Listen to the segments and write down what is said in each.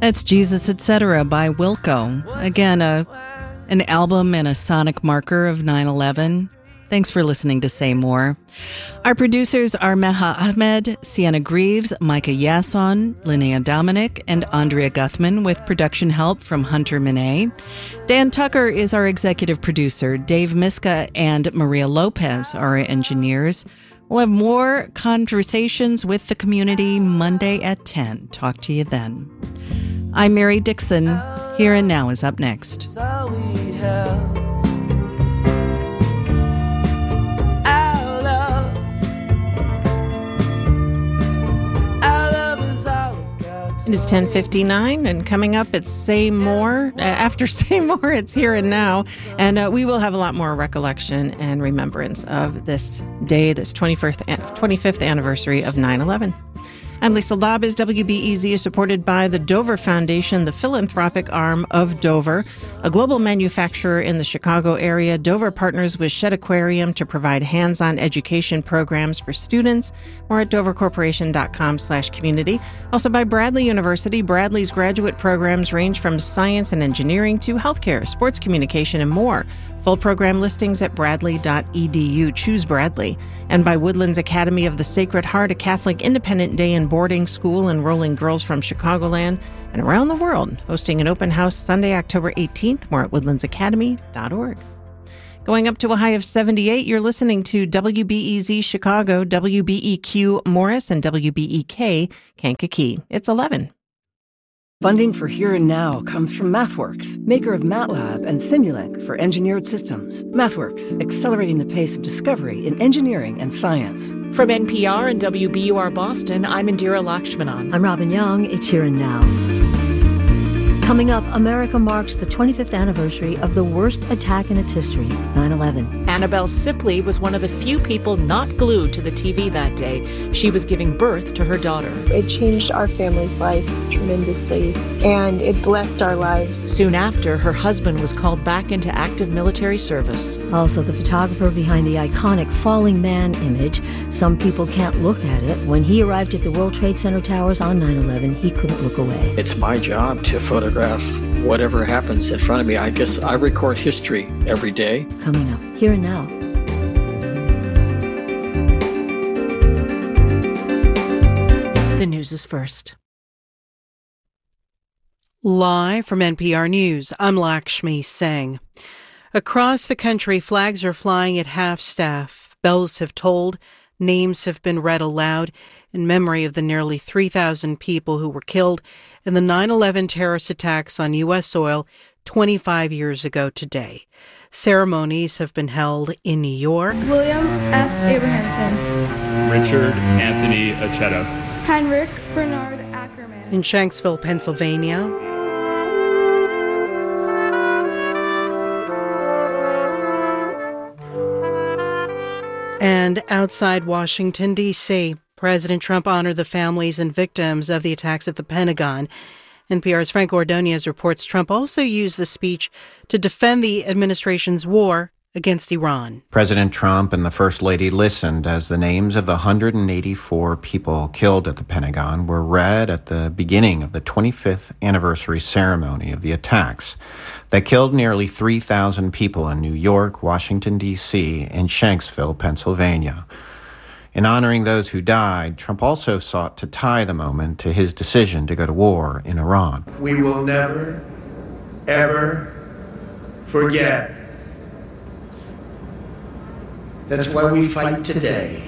That's Jesus Etc. by Wilco. Again, an album and a sonic marker of 9/11. Thanks for listening to Say More. Our producers are Meha Ahmed, Sienna Greaves, Micah Yasson, Linnea Dominic, and Andrea Guthman, with production help from Hunter Minet. Dan Tucker is our executive producer. Dave Miska and Maria Lopez are our engineers. We'll have more conversations with the community Monday at 10. Talk to you then. I'm Mary Dixon. Here and Now is up next. It is 10:59, and coming up, it's Say More. After Say More, it's Here and Now, and we will have a lot more recollection and remembrance of this day, this 25th anniversary of 9/11. I'm Lisa Labuz. WBEZ is supported by the Dover Foundation, the philanthropic arm of Dover, a global manufacturer in the Chicago area. Dover partners with Shedd Aquarium to provide hands-on education programs for students. More at dovercorporation.com/community. Also by Bradley University. Bradley's graduate programs range from science and engineering to healthcare, sports communication, and more. Full program listings at bradley.edu. Choose Bradley. And by Woodlands Academy of the Sacred Heart, a Catholic independent day and boarding school enrolling girls from Chicagoland and around the world, hosting an open house Sunday, October 18th. More at woodlandsacademy.org. Going up to a high of 78, you're listening to WBEZ Chicago, WBEQ Morris, and WBEK Kankakee. It's 11. Funding for Here and Now comes from MathWorks, maker of MATLAB and Simulink for engineered systems. MathWorks, accelerating the pace of discovery in engineering and science. From NPR and WBUR Boston, I'm Indira Lakshmanan. I'm Robin Young. It's Here and Now. Coming up, America marks the 25th anniversary of the worst attack in its history, 9/11. Annabelle Sipley was one of the few people not glued to the TV that day. She was giving birth to her daughter. It changed our family's life tremendously, and it blessed our lives. Soon after, her husband was called back into active military service. Also, the photographer behind the iconic Falling Man image. Some people can't look at it. When he arrived at the World Trade Center towers on 9/11, he couldn't look away. It's my job to photograph whatever happens in front of me. I guess I record history every day. Coming up, Here and Now. The news is first. Live from NPR News, I'm Lakshmi Singh. Across the country, flags are flying at half-staff. Bells have tolled. Names have been read aloud in memory of the nearly 3,000 people who were killed in the 9/11 terrorist attacks on U.S. soil 25 years ago today. Ceremonies have been held in New York, William F. Abrahamson, Richard Anthony Acheta, Heinrich Bernard Ackerman, in Shanksville, Pennsylvania, and outside Washington, D.C. President Trump honored the families and victims of the attacks at the Pentagon. NPR's Frank Ordonez reports Trump also used the speech to defend the administration's war against Iran. President Trump and the First Lady listened as the names of the 184 people killed at the Pentagon were read at the beginning of the 25th anniversary ceremony of the attacks that killed nearly 3,000 people in New York, Washington, D.C., and Shanksville, Pennsylvania. In honoring those who died, Trump also sought to tie the moment to his decision to go to war in Iran. We will never, ever forget. That's why we fight today.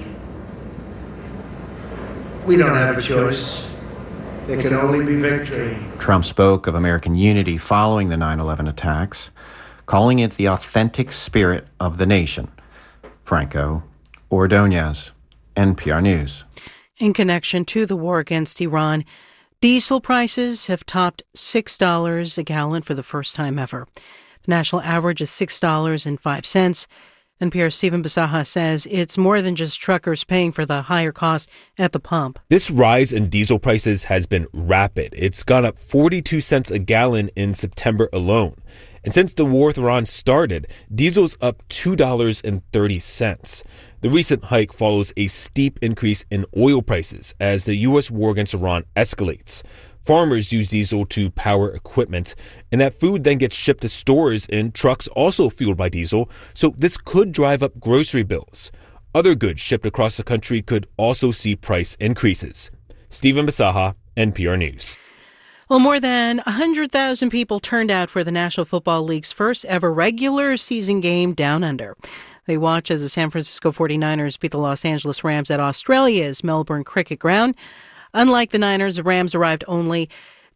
We don't have a choice. There can only be victory. Trump spoke of American unity following the 9/11 attacks, calling it the authentic spirit of the nation. Franco Ordonez, NPR News. In connection to the war against Iran, diesel prices have topped $6 a gallon for the first time ever. The national average is $6.05. NPR's Stephen Bisaha says it's more than just truckers paying for the higher cost at the pump. This rise in diesel prices has been rapid. It's gone up 42 cents a gallon in September alone. And since the war with Iran started, diesel's up $2.30. The recent hike follows a steep increase in oil prices as the U.S. war against Iran escalates. Farmers use diesel to power equipment, and that food then gets shipped to stores in trucks also fueled by diesel, so this could drive up grocery bills. Other goods shipped across the country could also see price increases. Stephen Basaha, NPR News. Well, more than 100,000 people turned out for the National Football League's first ever regular season game Down Under. They watch as the San Francisco 49ers beat the Los Angeles Rams at Australia's Melbourne Cricket Ground. Unlike the Niners, the Rams arrived only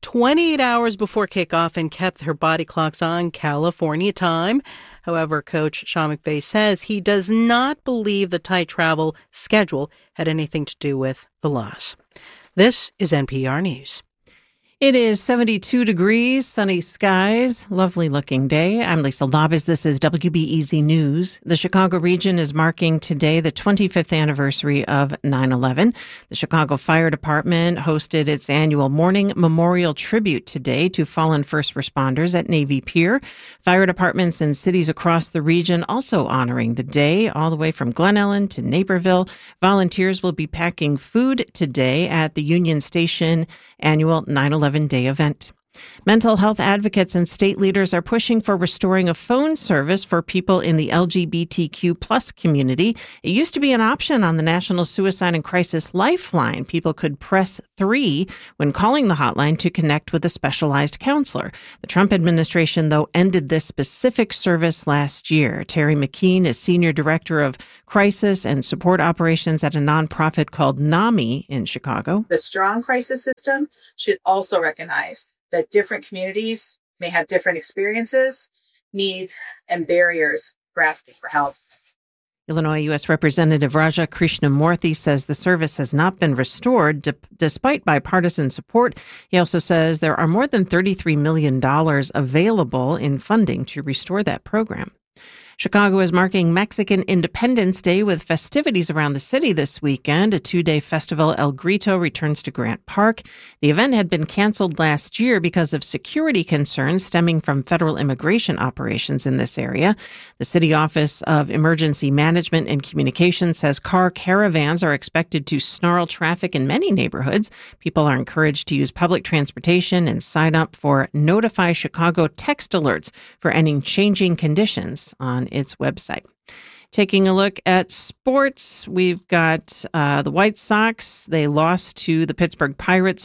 28 hours before kickoff and kept their body clocks on California time. However, Coach Sean McVay says he does not believe the tight travel schedule had anything to do with the loss. This is NPR News. It is 72 degrees, sunny skies, lovely looking day. I'm Lisa Labuz. This is WBEZ News. The Chicago region is marking today the 25th anniversary of 9/11. The Chicago Fire Department hosted its annual morning memorial tribute today to fallen first responders at Navy Pier. Fire departments in cities across the region also honoring the day, all the way from Glen Ellen to Naperville. Volunteers will be packing food today at the Union Station annual 9/11 Day event. Mental health advocates and state leaders are pushing for restoring a phone service for people in the LGBTQ plus community. It used to be an option on the National Suicide and Crisis Lifeline. People could press 3 when calling the hotline to connect with a specialized counselor. The Trump administration, though, ended this specific service last year. Terry McKean is Senior Director of Crisis and Support Operations at a nonprofit called NAMI in Chicago. The strong crisis system should also recognize that different communities may have different experiences, needs, and barriers for asking for help. Illinois U.S. Representative Raja Krishnamurthy says the service has not been restored despite bipartisan support. He also says there are more than $33 million available in funding to restore that program. Chicago is marking Mexican Independence Day with festivities around the city this weekend. A 2-day festival, El Grito, returns to Grant Park. The event had been canceled last year because of security concerns stemming from federal immigration operations in this area. The City Office of Emergency Management and Communications says car caravans are expected to snarl traffic in many neighborhoods. People are encouraged to use public transportation and sign up for Notify Chicago text alerts for any changing conditions on its website. Taking a look at sports, we've got the White Sox. They lost to the Pittsburgh Pirates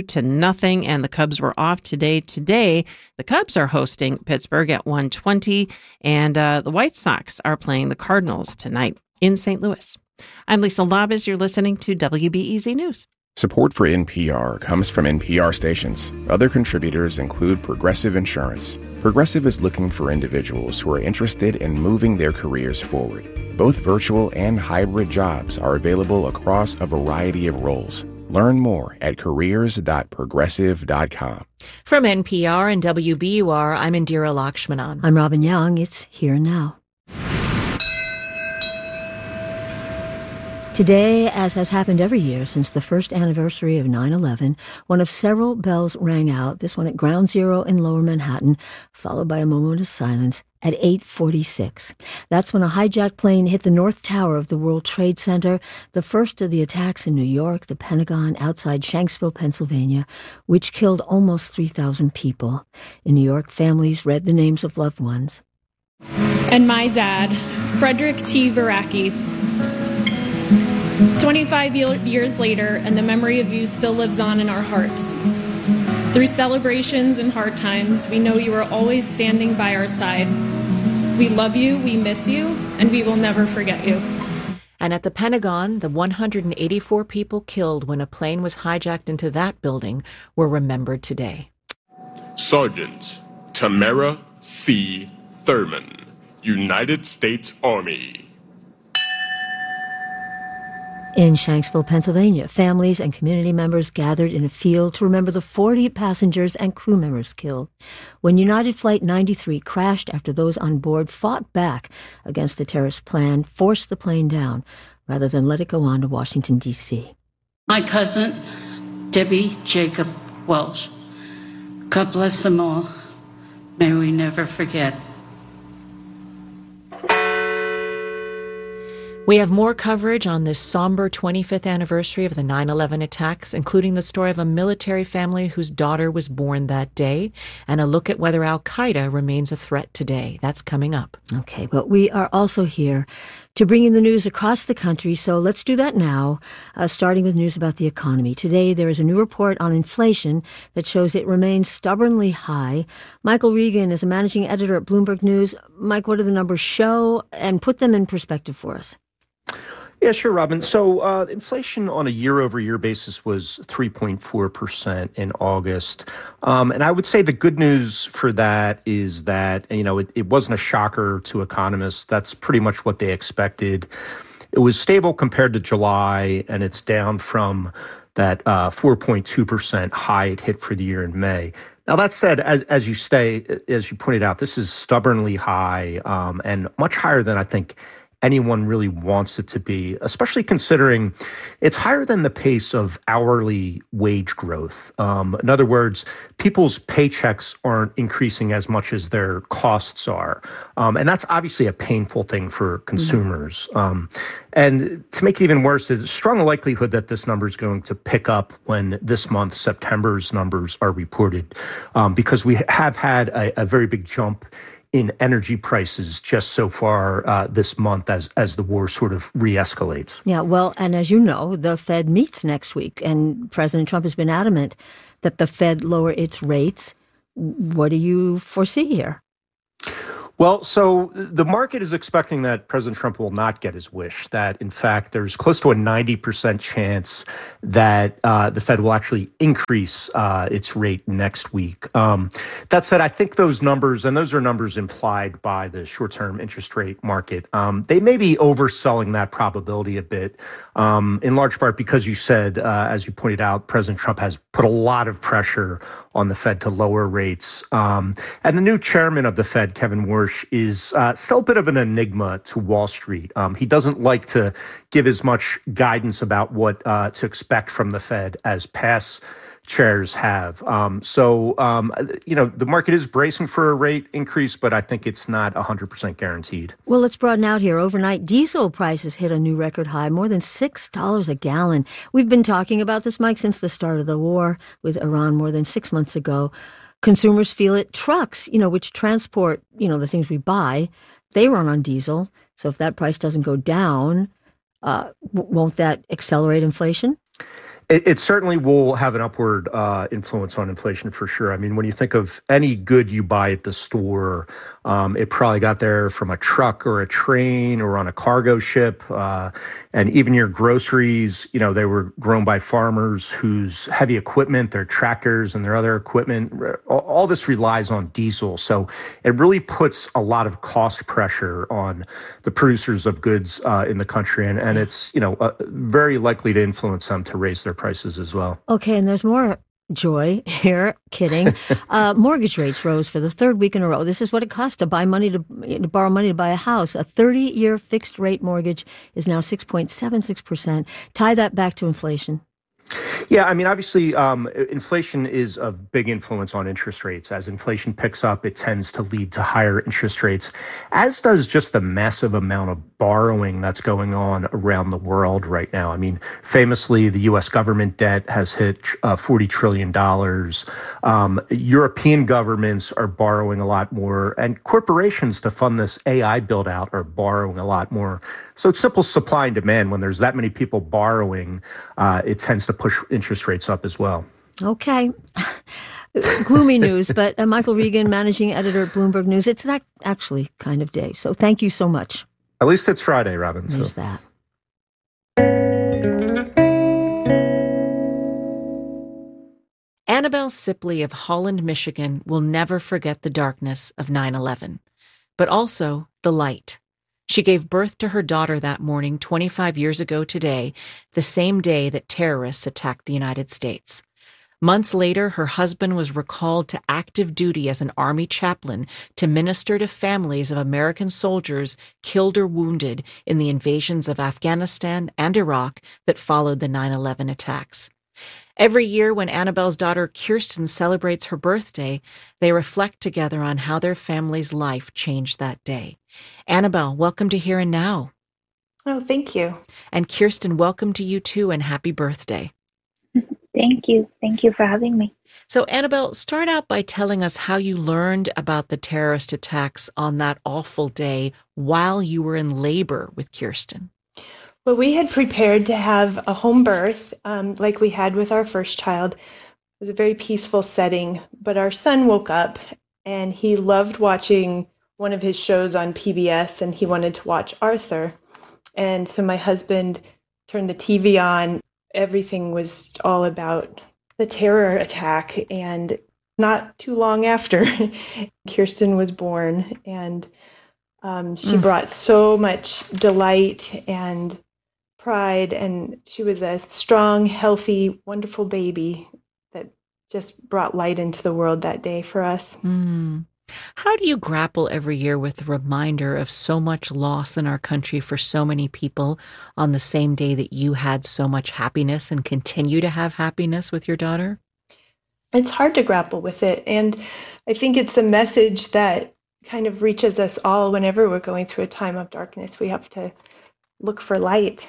2-0, and the Cubs were off today. Today, the Cubs are hosting Pittsburgh at 1:20, and the White Sox are playing the Cardinals tonight in St. Louis. I'm Lisa Labuz. You're listening to WBEZ News. Support for NPR comes from NPR stations. Other contributors include Progressive Insurance. Progressive is looking for individuals who are interested in moving their careers forward. Both virtual and hybrid jobs are available across a variety of roles. Learn more at careers.progressive.com. From NPR and WBUR, I'm Indira Lakshmanan. I'm Robin Young. It's Here and Now. Today, as has happened every year since the first anniversary of 9/11, one of several bells rang out, this one at Ground Zero in Lower Manhattan, followed by a moment of silence at 8:46. That's when a hijacked plane hit the North Tower of the World Trade Center, the first of the attacks in New York, the Pentagon outside Shanksville, Pennsylvania, which killed almost 3,000 people. In New York, families read the names of loved ones. And my dad, Frederick T. Veracki. 25 years later, and the memory of you still lives on in our hearts. Through celebrations and hard times, we know you are always standing by our side. We love you, we miss you, and we will never forget you. And at the Pentagon, the 184 people killed when a plane was hijacked into that building were remembered today. Sergeant Tamara C. Thurman, United States Army. In Shanksville, Pennsylvania, families and community members gathered in a field to remember the 40 passengers and crew members killed when United Flight 93 crashed after those on board fought back against the terrorist plan, forced the plane down, rather than let it go on to Washington, D.C. My cousin, Debbie Jacob Welsh. God bless them all. May we never forget. We have more coverage on this somber 25th anniversary of the 9/11 attacks, including the story of a military family whose daughter was born that day, and a look at whether al-Qaeda remains a threat today. That's coming up. Okay, but we are also here to bring you the news across the country, so let's do that now, starting with news about the economy. Today, there is a new report on inflation that shows it remains stubbornly high. Michael Regan is a managing editor at Bloomberg News. Mike, what do the numbers show? And put them in perspective for us. Yeah, sure, Robin. So inflation on a year-over-year basis was 3.4% in August. And I would say the good news for that is that, it wasn't a shocker to economists. That's pretty much what they expected. It was stable compared to July, and it's down from that 4.2% high it hit for the year in May. Now, that said, as you pointed out, this is stubbornly high and much higher than I think anyone really wants it to be, especially considering it's higher than the pace of hourly wage growth. In other words, people's paychecks aren't increasing as much as their costs are. And that's obviously a painful thing for consumers. And to make it even worse, there's a strong likelihood that this number is going to pick up when this month, September's numbers are reported, because we have had a very big jump in energy prices just so far this month as the war sort of re-escalates. Yeah, well, and as you know, the Fed meets next week, and President Trump has been adamant that the Fed lower its rates. What do you foresee here? Well, so the market is expecting that President Trump will not get his wish, that, in fact, there's close to a 90% chance that the Fed will actually increase its rate next week. That said, I think those numbers, and those are numbers implied by the short-term interest rate market, they may be overselling that probability a bit, in large part because you said, as you pointed out, President Trump has put a lot of pressure on the Fed to lower rates. And the new chairman of the Fed, Kevin Warsh, is still a bit of an enigma to Wall Street. He doesn't like to give as much guidance about what to expect from the Fed as past chairs have. The market is bracing for a rate increase, but I think it's not 100% guaranteed. Well, let's broaden out here. Overnight, diesel prices hit a new record high, more than $6 a gallon. We've been talking about this, Mike, since the start of the war with Iran more than 6 months ago. Consumers feel it. Trucks, which transport, the things we buy, they run on diesel. So if that price doesn't go down, won't that accelerate inflation? It certainly will have an upward influence on inflation for sure. I mean, when you think of any good you buy at the store, it probably got there from a truck or a train or on a cargo ship. And even your groceries, they were grown by farmers whose heavy equipment, their tractors and their other equipment, all this relies on diesel. So it really puts a lot of cost pressure on the producers of goods in the country. And it's, very likely to influence them to raise their prices as well. Okay, and there's more joy here. Kidding. Mortgage rates rose for the third week in a row. This is what it costs to borrow money to buy a house. A 30-year fixed rate mortgage is now 6.76%. Tie that back to inflation. Yeah, I mean, obviously, inflation is a big influence on interest rates. As inflation picks up, it tends to lead to higher interest rates, as does just the massive amount of borrowing that's going on around the world right now. I mean, famously, the U.S. government debt has hit $40 trillion. European governments are borrowing a lot more, and corporations to fund this AI build-out are borrowing a lot more. So it's simple supply and demand. When there's that many people borrowing, it tends to push interest rates up as well. Okay. Gloomy news, but Michael Regan, managing editor at Bloomberg News, it's that actually kind of day. So thank you so much. At least it's Friday, Robin. There's that. Annabelle Sipley of Holland, Michigan will never forget the darkness of 9/11, but also the light. She gave birth to her daughter that morning 25 years ago today, the same day that terrorists attacked the United States. Months later, her husband was recalled to active duty as an Army chaplain to minister to families of American soldiers killed or wounded in the invasions of Afghanistan and Iraq that followed the 9/11 attacks. Every year when Annabelle's daughter Kirsten celebrates her birthday, they reflect together on how their family's life changed that day. Annabelle, welcome to Here and Now. Oh, thank you. And Kirsten, welcome to you too, and happy birthday. Thank you. Thank you for having me. So, Annabelle, start out by telling us how you learned about the terrorist attacks on that awful day while you were in labor with Kirsten. Well, we had prepared to have a home birth like we had with our first child. It was a very peaceful setting, but our son woke up and he loved watching one of his shows on PBS, and he wanted to watch Arthur. And so my husband turned the TV on. Everything was all about the terror attack. And not too long after, Kirsten was born. And she brought so much delight and pride. And she was a strong, healthy, wonderful baby that just brought light into the world that day for us. How do you grapple every year with the reminder of so much loss in our country for so many people on the same day that you had so much happiness and continue to have happiness with your daughter? It's hard to grapple with it. And I think it's a message that kind of reaches us all whenever we're going through a time of darkness. We have to look for light.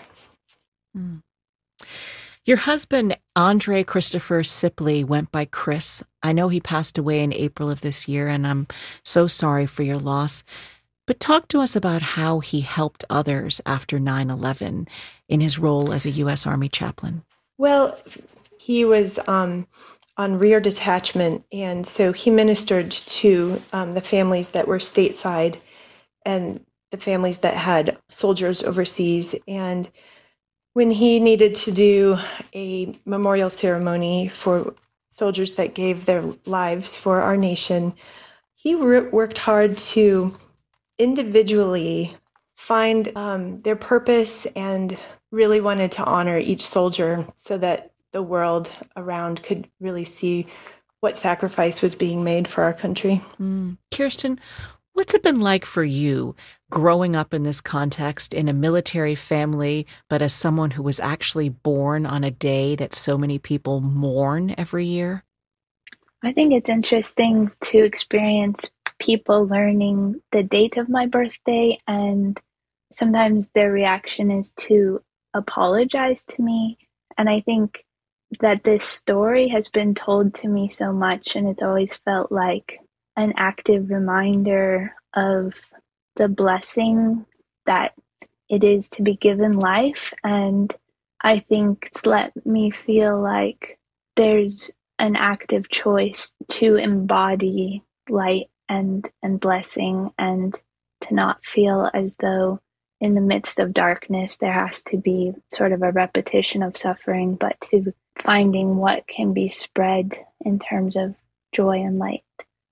Your husband, Andre Christopher Sipley, went by Chris. I know he passed away in April of this year, and I'm so sorry for your loss. But talk to us about how he helped others after 9/11 in his role as a U.S. Army chaplain. Well, he was on rear detachment, and so he ministered to the families that were stateside and the families that had soldiers overseas. And when he needed to do a memorial ceremony for soldiers that gave their lives for our nation, he worked hard to individually find their purpose and really wanted to honor each soldier so that the world around could really see what sacrifice was being made for our country. Kirsten, what's it been like for you growing up in this context in a military family, but as someone who was actually born on a day that so many people mourn every year? I think it's interesting to experience people learning the date of my birthday, and sometimes their reaction is to apologize to me. And I think that this story has been told to me so much, and it's always felt like an active reminder of the blessing that it is to be given life. And I think it's let me feel like there's an active choice to embody light and blessing, and to not feel as though in the midst of darkness there has to be sort of a repetition of suffering, but to finding what can be spread in terms of joy and light.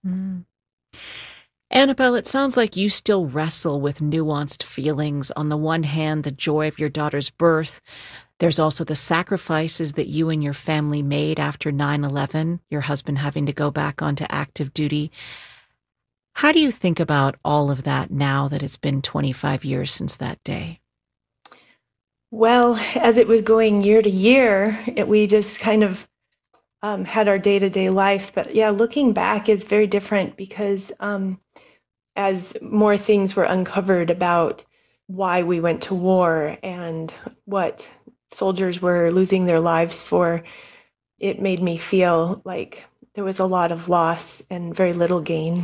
Annabelle, it sounds like you still wrestle with nuanced feelings. On the one hand, the joy of your daughter's birth. There's also the sacrifices that you and your family made after 9/11, your husband having to go back onto active duty. How do you think about all of that now that it's been 25 years since that day? Well, as it was going year to year, we just kind of had our day-to-day life. But yeah, looking back is very different because as more things were uncovered about why we went to war and what soldiers were losing their lives for, it made me feel like there was a lot of loss and very little gain.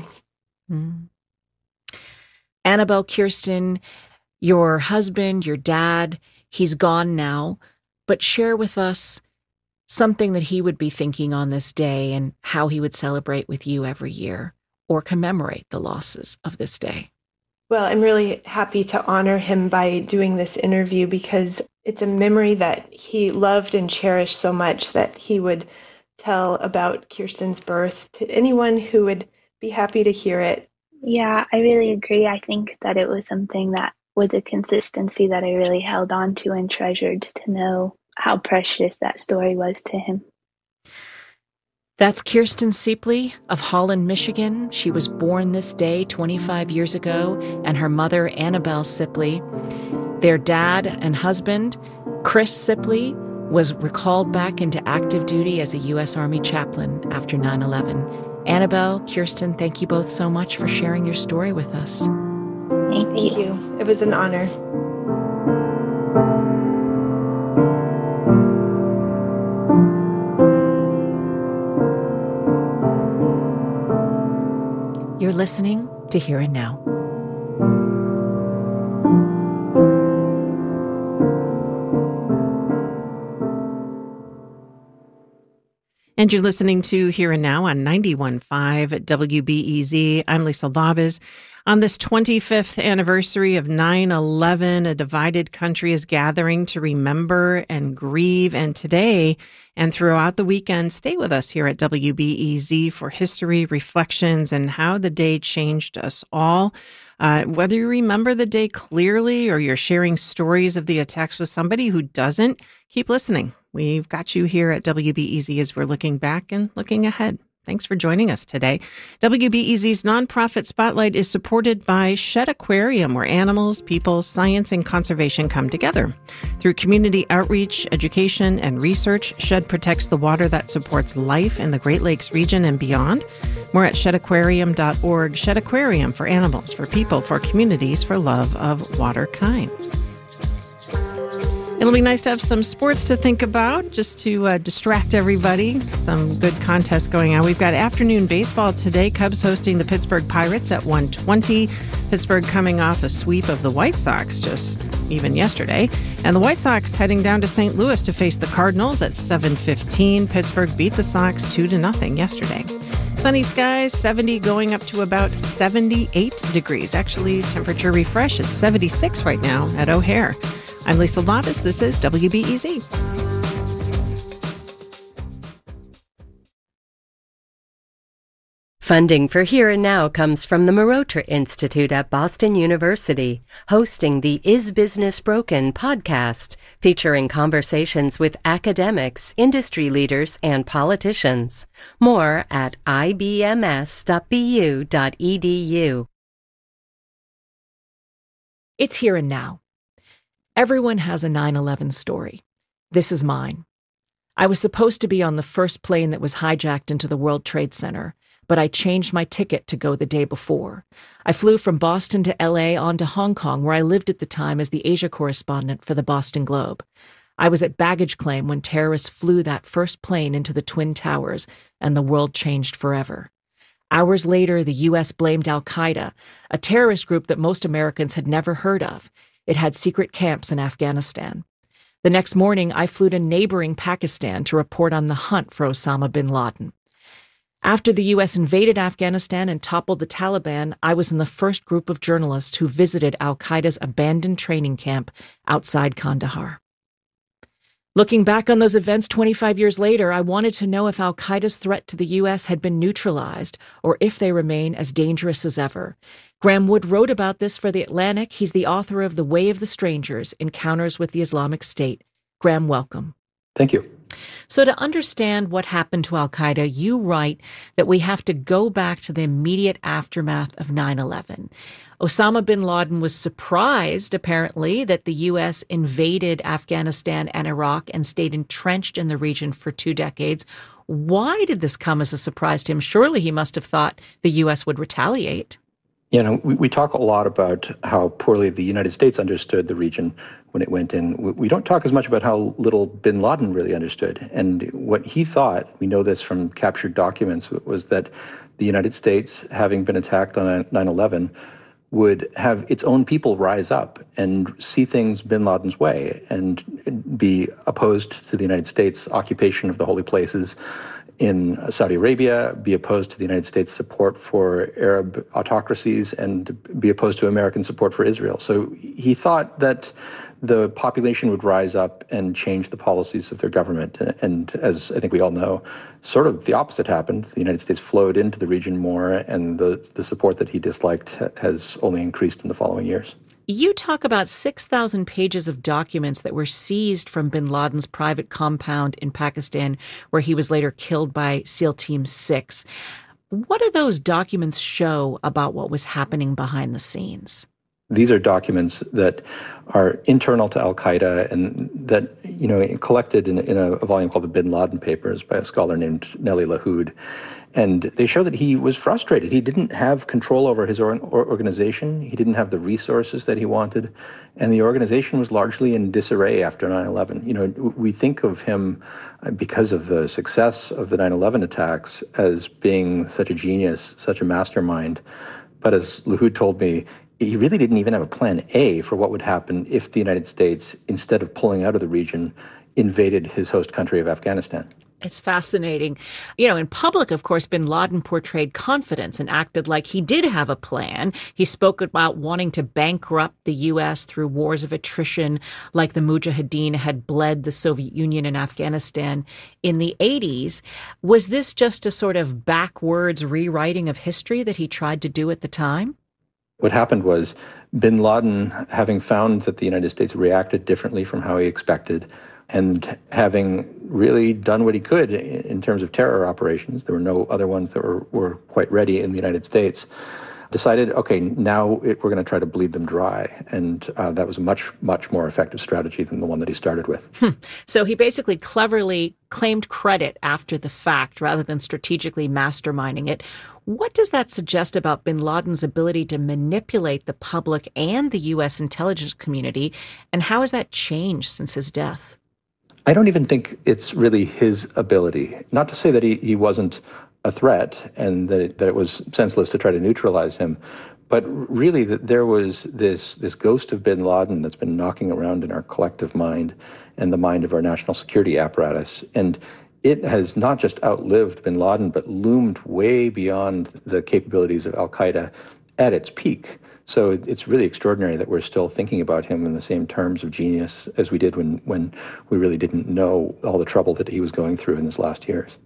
Annabelle, Kirsten, your husband, your dad, he's gone now, but share with us something that he would be thinking on this day and how he would celebrate with you every year or commemorate the losses of this day. Well, I'm really happy to honor him by doing this interview because it's a memory that he loved and cherished so much that he would tell about Kirsten's birth to anyone who would be happy to hear it. Yeah, I really agree. I think that it was something that was a consistency that I really held on to and treasured, to know how precious that story was to him. That's Kirsten Sipley of Holland, Michigan. She was born this day 25 years ago, and her mother, Annabelle Sipley. Their dad and husband, Chris Sipley, was recalled back into active duty as a U.S. Army chaplain after 9/11. Annabelle, Kirsten, thank you both so much for sharing your story with us. Thank you. It was an honor. You're listening to Here and Now. And you're listening to Here and Now on 91.5 at WBEZ. I'm Lisa Labuz. On this 25th anniversary of 9/11, a divided country is gathering to remember and grieve. And today and throughout the weekend, stay with us here at WBEZ for history, reflections, and how the day changed us all. Whether you remember the day clearly or you're sharing stories of the attacks with somebody who doesn't, keep listening. We've got you here at WBEZ as we're looking back and looking ahead. Thanks for joining us today. WBEZ's nonprofit spotlight is supported by Shedd Aquarium, where animals, people, science, and conservation come together. Through community outreach, education, and research, Shedd protects the water that supports life in the Great Lakes region and beyond. More at sheddaquarium.org. Shedd Aquarium, for animals, for people, for communities, for love of water kind. It'll be nice to have some sports to think about, just to distract everybody. Some good contests going on. We've got afternoon baseball today. Cubs hosting the Pittsburgh Pirates at 1:20. Pittsburgh coming off a sweep of the White Sox just even yesterday. And the White Sox heading down to St. Louis to face the Cardinals at 7:15. Pittsburgh beat the Sox 2-0 yesterday. Sunny skies, 70 going up to about 78 degrees. Actually, temperature refresh, it's 76 right now at O'Hare. I'm Lisa Labuz. This is WBEZ. Funding for Here and Now comes from the Marotra Institute at Boston University, hosting the Is Business Broken podcast, featuring conversations with academics, industry leaders, and politicians. More at ibms.bu.edu. It's Here and Now. Everyone has a 9/11 story. This is mine. I was supposed to be on the first plane that was hijacked into the World Trade Center, but I changed my ticket to go the day before. I flew from Boston to LA on to Hong Kong, where I lived at the time as the Asia correspondent for the Boston Globe. I was at baggage claim when terrorists flew that first plane into the Twin Towers, and the world changed forever. Hours later, the U.S. blamed al-Qaeda, a terrorist group that most Americans had never heard of. It had secret camps in Afghanistan. The next morning, I flew to neighboring Pakistan to report on the hunt for Osama bin Laden. After the U.S. invaded Afghanistan and toppled the Taliban, I was in the first group of journalists who visited al-Qaeda's abandoned training camp outside Kandahar. Looking back on those events 25 years later, I wanted to know if al-Qaeda's threat to the U.S. had been neutralized or if they remain as dangerous as ever. Graham Wood wrote about this for The Atlantic. He's the author of The Way of the Strangers, Encounters with the Islamic State. Graham, welcome. Thank you. So to understand what happened to al-Qaeda, you write that we have to go back to the immediate aftermath of 9/11. Osama bin Laden was surprised, apparently, that the U.S. invaded Afghanistan and Iraq and stayed entrenched in the region for 2 decades. Why did this come as a surprise to him? Surely he must have thought the U.S. would retaliate. You know, we talk a lot about how poorly the United States understood the region when it went in. We don't talk as much about how little bin Laden really understood. And what he thought, we know this from captured documents, was that the United States, having been attacked on 9/11, would have its own people rise up and see things bin Laden's way and be opposed to the United States' occupation of the holy places in Saudi Arabia, be opposed to the United States' support for Arab autocracies, and be opposed to American support for Israel. So he thought that the population would rise up and change the policies of their government. And as I think we all know, sort of the opposite happened. The United States flowed into the region more, and the support that he disliked has only increased in the following years. You talk about 6,000 pages of documents that were seized from bin Laden's private compound in Pakistan, where he was later killed by SEAL Team 6. What do those documents show about what was happening behind the scenes? These are documents that are internal to al-Qaeda and that, collected in a volume called the Bin Laden Papers by a scholar named Nellie Lahoud. And they show that he was frustrated. He didn't have control over his organization. He didn't have the resources that he wanted. And the organization was largely in disarray after 9/11. You know, we think of him, because of the success of the 9/11 attacks, as being such a genius, such a mastermind. But as Lahud told me, he really didn't even have a plan A for what would happen if the United States, instead of pulling out of the region, invaded his host country of Afghanistan. It's fascinating. You know, in public, of course, bin Laden portrayed confidence and acted like he did have a plan. He spoke about wanting to bankrupt the U.S. through wars of attrition, like the Mujahideen had bled the Soviet Union and Afghanistan in the 80s. Was this just a sort of backwards rewriting of history that he tried to do at the time? What happened was bin Laden, having found that the United States reacted differently from how he expected, and having really done what he could in terms of terror operations, there were no other ones that were quite ready in the United States, decided, okay, now we're going to try to bleed them dry. And that was a much, much more effective strategy than the one that he started with. So he basically cleverly claimed credit after the fact rather than strategically masterminding it. What does that suggest about bin Laden's ability to manipulate the public and the U.S. intelligence community? And how has that changed since his death? I don't even think it's really his ability. Not to say that he wasn't a threat and that it was senseless to try to neutralize him, but really that there was this ghost of bin Laden that's been knocking around in our collective mind and the mind of our national security apparatus. And it has not just outlived bin Laden, but loomed way beyond the capabilities of al-Qaeda at its peak. So it's really extraordinary that we're still thinking about him in the same terms of genius as we did when we really didn't know all the trouble that he was going through in his last years.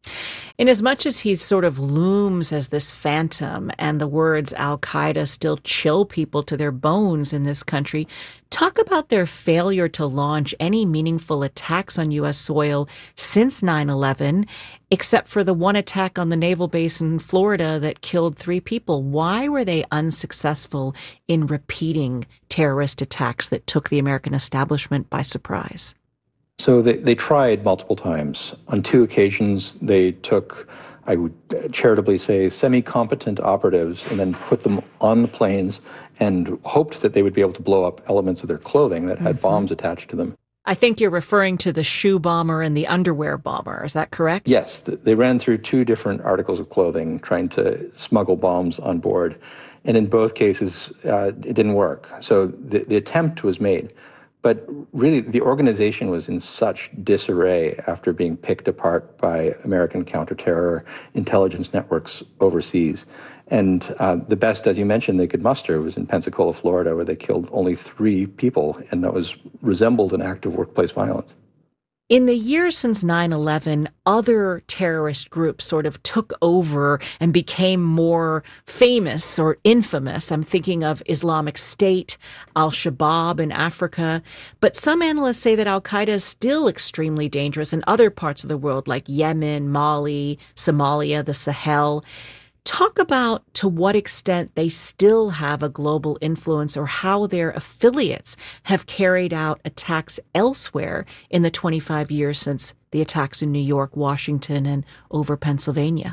In as much as he sort of looms as this phantom and the words al-Qaeda still chill people to their bones in this country, talk about their failure to launch any meaningful attacks on U.S. soil since 9/11, except for the one attack on the naval base in Florida that killed 3 people. Why were they unsuccessful in repeating terrorist attacks that took the American establishment by surprise? So they tried multiple times. On 2 occasions, they took, I would charitably say, semi-competent operatives and then put them on the planes and hoped that they would be able to blow up elements of their clothing that had bombs attached to them. I think you're referring to the shoe bomber and the underwear bomber. Is that correct? Yes. They ran through 2 different articles of clothing trying to smuggle bombs on board. And in both cases, it didn't work. So the attempt was made. But really, the organization was in such disarray after being picked apart by American counterterror intelligence networks overseas. And the best, as you mentioned, they could muster was in Pensacola, Florida, where they killed only 3 people, and that resembled an act of workplace violence. In the years since 9/11, other terrorist groups sort of took over and became more famous or infamous. I'm thinking of Islamic State, al-Shabaab in Africa. But some analysts say that al-Qaeda is still extremely dangerous in other parts of the world like Yemen, Mali, Somalia, the Sahel. Talk about to what extent they still have a global influence or how their affiliates have carried out attacks elsewhere in the 25 years since the attacks in New York, Washington, and over Pennsylvania.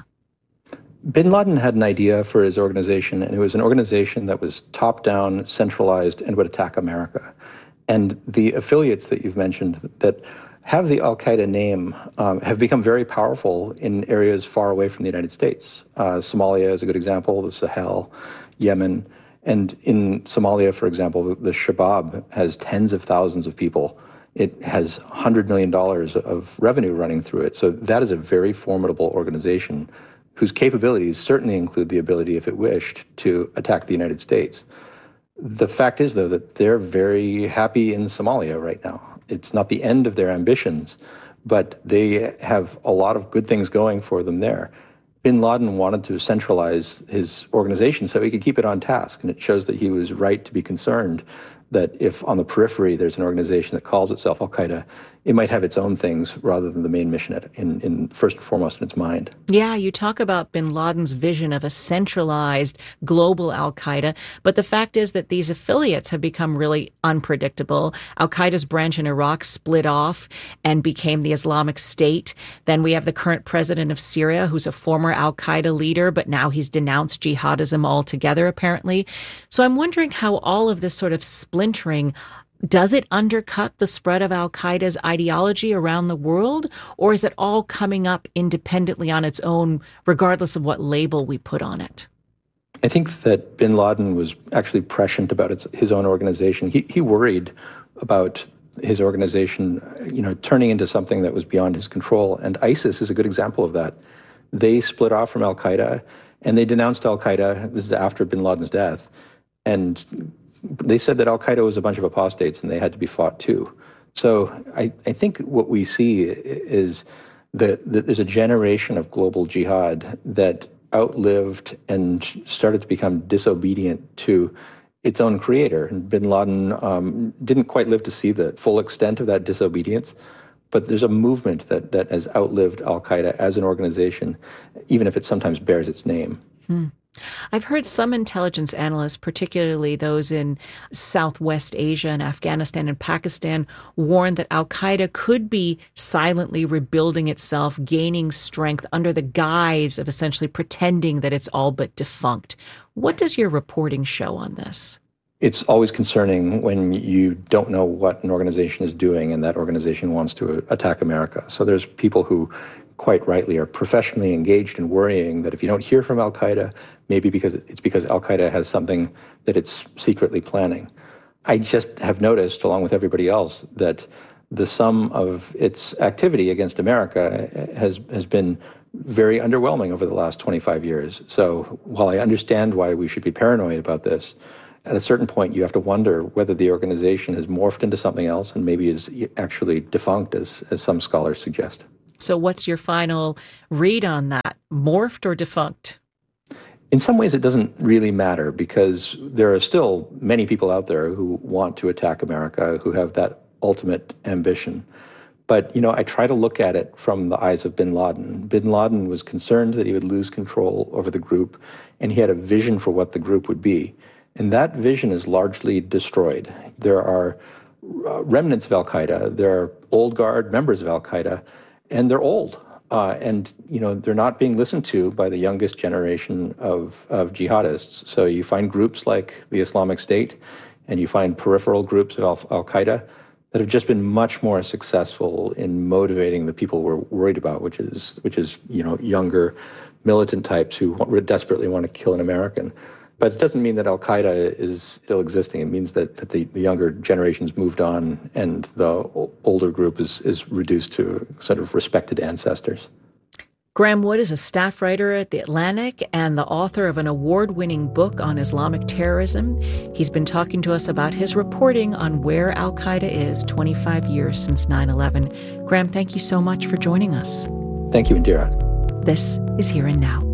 Bin Laden had an idea for his organization, and it was an organization that was top-down, centralized, and would attack America. And the affiliates that you've mentioned that have the al-Qaeda name have become very powerful in areas far away from the United States. Somalia is a good example, the Sahel, Yemen. And in Somalia, for example, the Shabaab has tens of thousands of people. It has $100 million of revenue running through it. So that is a very formidable organization whose capabilities certainly include the ability, if it wished, to attack the United States. The fact is, though, that they're very happy in Somalia right now. It's not the end of their ambitions, but they have a lot of good things going for them there. Bin Laden wanted to centralize his organization so he could keep it on task, and it shows that he was right to be concerned that if on the periphery there's an organization that calls itself al-Qaeda, it might have its own things rather than the main mission in first and foremost in its mind. Yeah, you talk about bin Laden's vision of a centralized global al-Qaeda, but the fact is that these affiliates have become really unpredictable. Al-Qaeda's branch in Iraq split off and became the Islamic State. Then we have the current president of Syria, who's a former al-Qaeda leader, but now he's denounced jihadism altogether, apparently. So I'm wondering how all of this sort of splintering, does it undercut the spread of al-Qaeda's ideology around the world, or is it all coming up independently on its own, regardless of what label we put on it? I think that bin Laden was actually prescient about his own organization. He worried about his organization, turning into something that was beyond his control. And ISIS is a good example of that. They split off from al-Qaeda, and they denounced al-Qaeda. This is after bin Laden's death. And they said that al-Qaeda was a bunch of apostates and they had to be fought too. So I think what we see is that there's a generation of global jihad that outlived and started to become disobedient to its own creator. And bin Laden didn't quite live to see the full extent of that disobedience, but there's a movement that has outlived al-Qaeda as an organization, even if it sometimes bears its name. I've heard some intelligence analysts, particularly those in Southwest Asia and Afghanistan and Pakistan, warn that al-Qaeda could be silently rebuilding itself, gaining strength under the guise of essentially pretending that it's all but defunct. What does your reporting show on this? It's always concerning when you don't know what an organization is doing and that organization wants to attack America. So there's people who quite rightly are professionally engaged in worrying that if you don't hear from al-Qaeda, maybe because al-Qaeda has something that it's secretly planning. I just have noticed, along with everybody else, that the sum of its activity against America has been very underwhelming over the last 25 years. So while I understand why we should be paranoid about this, at a certain point you have to wonder whether the organization has morphed into something else and maybe is actually defunct, as some scholars suggest. So what's your final read on that? Morphed or defunct? In some ways, it doesn't really matter because there are still many people out there who want to attack America, who have that ultimate ambition. But, I try to look at it from the eyes of bin Laden. Bin Laden was concerned that he would lose control over the group, and he had a vision for what the group would be. And that vision is largely destroyed. There are remnants of al-Qaeda, there are old guard members of al-Qaeda, and they're old. And they're not being listened to by the youngest generation of jihadists. So you find groups like the Islamic State, and you find peripheral groups of al-Qaeda that have just been much more successful in motivating the people we're worried about, which is younger militant types who desperately want to kill an American. But it doesn't mean that al-Qaeda is still existing. It means that the younger generation's moved on and the older group is reduced to sort of respected ancestors. Graham Wood is a staff writer at The Atlantic and the author of an award-winning book on Islamic terrorism. He's been talking to us about his reporting on where al-Qaeda is 25 years since 9/11. Graham, thank you so much for joining us. Thank you, Indira. This is Here and Now.